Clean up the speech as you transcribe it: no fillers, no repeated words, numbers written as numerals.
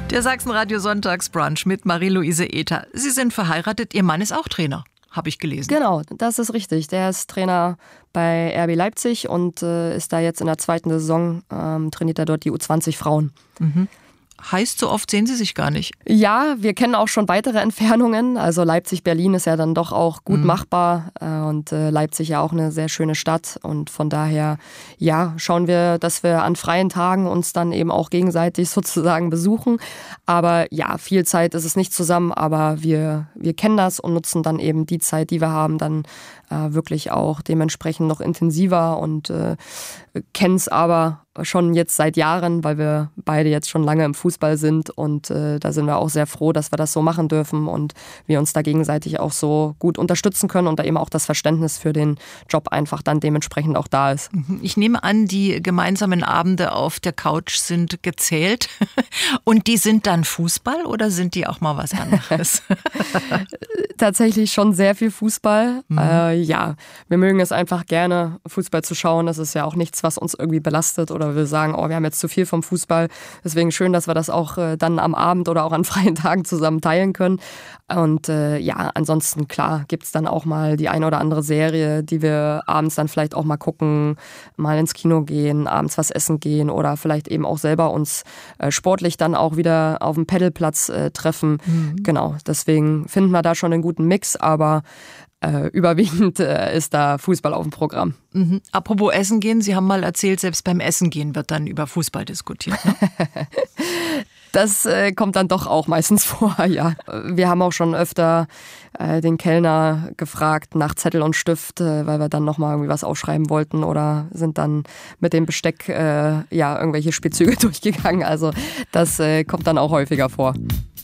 Der Sachsenradio Sonntagsbrunch mit Marie-Louise Ether. Sie sind verheiratet, Ihr Mann ist auch Trainer, habe ich gelesen. Genau, das ist richtig. Der ist Trainer bei RB Leipzig und ist da jetzt in der zweiten Saison, trainiert er dort die U20 Frauen. Mhm. Heißt, so oft sehen Sie sich gar nicht? Ja, wir kennen auch schon weitere Entfernungen. Also Leipzig-Berlin ist ja dann doch auch gut machbar und Leipzig ja auch eine sehr schöne Stadt. Und von daher, ja, schauen wir, dass wir an freien Tagen uns dann eben auch gegenseitig sozusagen besuchen. Aber ja, viel Zeit ist es nicht zusammen, aber wir kennen das und nutzen dann eben die Zeit, die wir haben, dann wirklich auch dementsprechend noch intensiver und kennen es aber schon jetzt seit Jahren, weil wir beide jetzt schon lange im Fußball sind und da sind wir auch sehr froh, dass wir das so machen dürfen und wir uns da gegenseitig auch so gut unterstützen können und da eben auch das Verständnis für den Job einfach dann dementsprechend auch da ist. Ich nehme an, die gemeinsamen Abende auf der Couch sind gezählt und die sind dann Fußball oder sind die auch mal was anderes? Tatsächlich schon sehr viel Fußball. Ja, wir mögen es einfach gerne, Fußball zu schauen. Das ist ja auch nichts, was uns irgendwie belastet oder wir sagen, oh, wir haben jetzt zu viel vom Fußball. Deswegen schön, dass wir das auch dann am Abend oder auch an freien Tagen zusammen teilen können. Und ja, ansonsten klar gibt's dann auch mal die eine oder andere Serie, die wir abends dann vielleicht auch mal gucken, mal ins Kino gehen, abends was essen gehen oder vielleicht eben auch selber uns sportlich dann auch wieder auf dem Paddleplatz treffen. Genau, deswegen finden wir da schon einen guten Mix, aber überwiegend ist da Fußball auf dem Programm. Apropos Essen gehen, Sie haben mal erzählt, selbst beim Essen gehen wird dann über Fußball diskutiert. Ne? Das kommt dann doch auch meistens vor, ja. Wir haben auch schon öfter den Kellner gefragt nach Zettel und Stift, weil wir dann nochmal irgendwie was aufschreiben wollten oder sind dann mit dem Besteck ja irgendwelche Spielzüge durchgegangen. Also das kommt dann auch häufiger vor.